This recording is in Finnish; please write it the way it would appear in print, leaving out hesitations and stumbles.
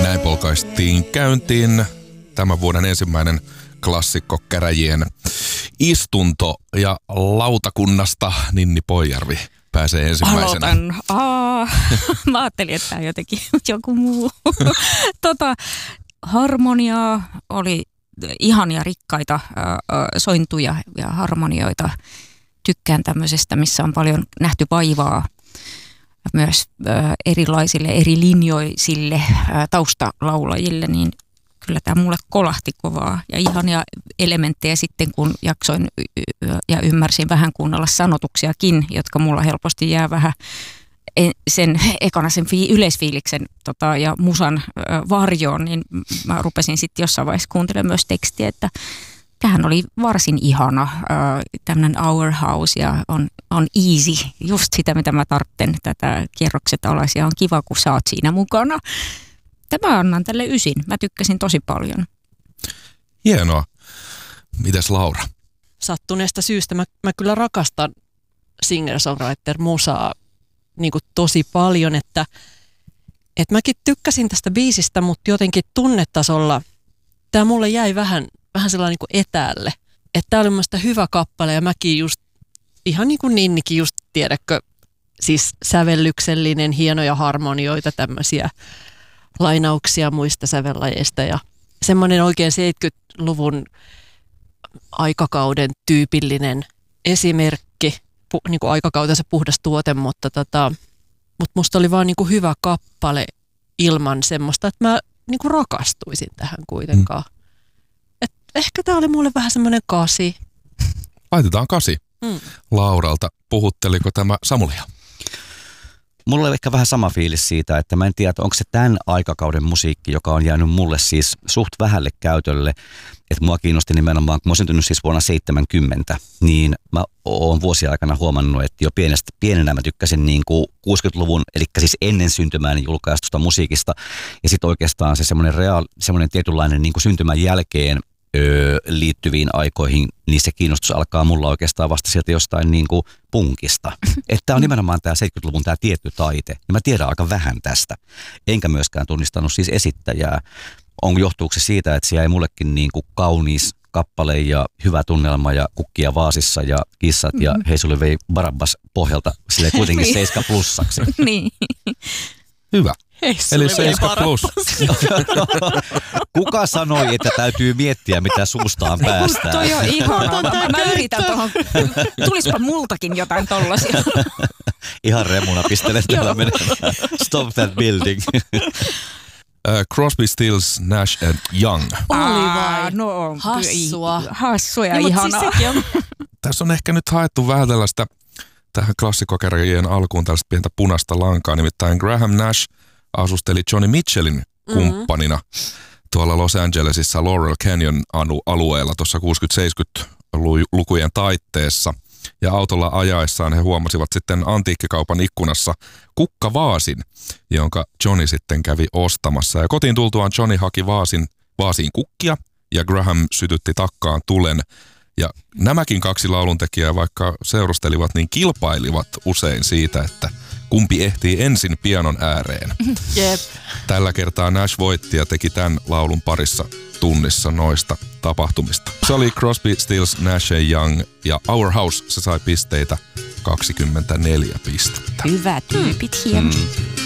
Näin polkaistiin käyntiin tämän vuoden ensimmäinen klassikko käräjien istunto ja lautakunnasta Ninni Poijärvi pääsee ensimmäisenä. Aloitan. Mä ajattelin, että tämä jotenkin joku muu. Harmoniaa oli ihania rikkaita sointuja ja harmonioita. Tykkään tämmöisestä, missä on paljon nähty vaivaa myös erilaisille, eri linjoisille taustalaulajille, niin kyllä tämä mulle kolahti kovaa. Ja ihania elementtejä sitten, kun jaksoin ja ymmärsin vähän kuunnella sanotuksiakin, jotka mulla helposti jää vähän sen ekana sen yleisfiiliksen ja musan varjoon, niin mä rupesin sitten jossain vaiheessa kuuntelemaan myös tekstiä, että tämähän oli varsin ihana, tämmöinen Our House ja on easy, just sitä mitä mä tarvitsen, tätä kierrokset alas ja on kiva kun sä oot siinä mukana. Tämä annan tälle 9, mä tykkäsin tosi paljon. Hienoa. Mites Laura? Sattuneesta syystä mä kyllä rakastan singer-songwriter-musaa niin kuin tosi paljon, että mäkin tykkäsin tästä biisistä, mutta jotenkin tunnetasolla tämä mulle jäi vähän sellainen niin kuin etäälle. Että tämä oli mun mielestä hyvä kappale ja mäkin just, ihan niin kuin Ninnikin just, tiedätkö, siis sävellyksellinen, hienoja harmonioita, tämmöisiä lainauksia muista sävellajeista ja semmoinen oikein 70-luvun aikakauden tyypillinen esimerkki, niin kuin aikakautensa puhdas tuote, mutta musta oli vaan niin kuin hyvä kappale ilman semmoista, että mä niin kuin rakastuisin tähän kuitenkaan. Et ehkä tää oli mulle vähän semmoinen 8. Laitetaan 8. Lauralta. Puhutteliko tämä Samulia? Mulla oli ehkä vähän sama fiilis siitä, että mä en tiedä, onko se tämän aikakauden musiikki, joka on jäänyt mulle siis suht vähälle käytölle. Että mua kiinnosti nimenomaan, kun mä oon syntynyt siis vuonna 70, niin mä oon vuosien aikana huomannut, että jo pienenä mä tykkäsin niin kuin 60-luvun, eli siis ennen syntymääni julkaistusta musiikista. Ja sitten oikeastaan se semmoinen tietynlainen niin kuin syntymän jälkeen liittyviin aikoihin, niin se kiinnostus alkaa mulla oikeastaan vasta sieltä jostain niin kuin punkista. Että on nimenomaan tämä 70-luvun tämä tietty taite, ja mä tiedän aika vähän tästä. Enkä myöskään tunnistanut siis esittäjää. Johtuuko se siitä, että se jäi mullekin niin kuin kaunis kappale ja hyvä tunnelma ja kukkia vaasissa ja kissat ja hei sulle vei Barabbas pohjalta silleen kuitenkin 7+. Niin. Hyvä. Eli 7+. Kuka sanoi, että täytyy miettiä, mitä suustaan päästään? Toi on ihanaa. Mä yritän tuohon. Tulispa multakin jotain tollasia. Ihan remuna pistelen täällä menemään. Stop that building. Crosby, Stills, Nash & Young. Oli vai? No, hassua ja niin, ihanaa. Siis Tässä on ehkä nyt haettu vähän tällaista tähän klassikkokäräjien alkuun tällaista pientä punaista lankaa. Nimittäin Graham Nash asusteli Johnny Mitchellin kumppanina tuolla Los Angelesissa Laurel Canyon alueella tuossa 60-70-lukujen taitteessa. Ja autolla ajaessaan he huomasivat sitten antiikkikaupan ikkunassa kukkavaasin, jonka Johnny sitten kävi ostamassa. Ja kotiin tultuaan Johnny haki vaasiin kukkia ja Graham sytytti takkaan tulen. Ja nämäkin 2 lauluntekijää, vaikka seurustelivat, niin kilpailivat usein siitä, että kumpi ehtii ensin pianon ääreen. Jep. Tällä kertaa Nash voitti ja teki tämän laulun parissa tunnissa noista tapahtumista. Se oli Crosby, Stills, Nash & Young ja Our House, se sai pisteitä 24 pistettä. Hyvä tyypit, hieno.